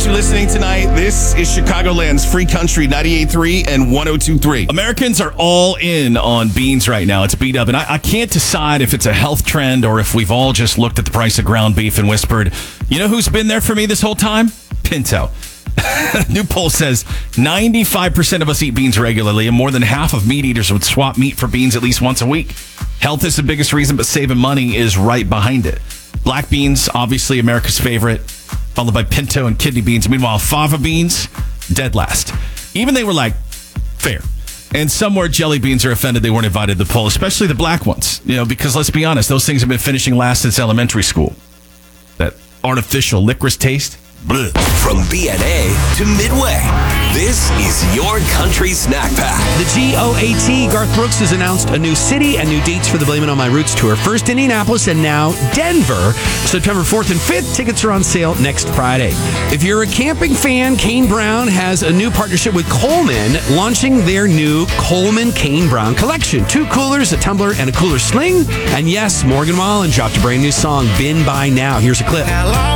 appreciate you listening tonight. This is Chicagoland's Free Country 98.3 and 102.3. Americans are all in on beans right now. It's beat up, and I can't decide if it's a health trend or if we've all just looked at the price of ground beef and whispered, you know who's been there for me this whole time? Pinto. New poll says 95% of us eat beans regularly, and more than half of meat eaters would swap meat for beans at least once a week. Health is the biggest reason, but saving money is right behind it. Black beans, obviously America's favorite, followed by pinto and kidney beans. Meanwhile, fava beans, dead last. Even they were like, fair. And somewhere jelly beans are offended they weren't invited to the poll, especially the black ones. You know, because let's be honest, those things have been finishing last since elementary school. That artificial licorice taste. Blech. From BNA to Midway, this is your country snack pack. The GOAT, Garth Brooks, has announced a new city and new dates for the Blame It On My Roots tour. First Indianapolis and now Denver. September 4th and 5th. Tickets are on sale next Friday. If you're a camping fan, Kane Brown has a new partnership with Coleman, launching their new Coleman Kane Brown collection. 2 coolers, a tumbler, and a cooler sling. And yes, Morgan Wallen dropped a brand new song, Been By Now. Here's a clip.